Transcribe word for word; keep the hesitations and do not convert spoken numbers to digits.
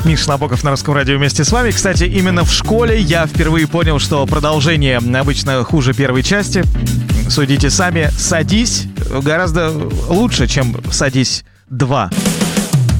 Миша Набоков на Русском радио вместе с вами. Кстати, именно в школе я впервые понял, что продолжение обычно хуже первой части. Судите сами. «Садись» гораздо лучше, чем «Садись два».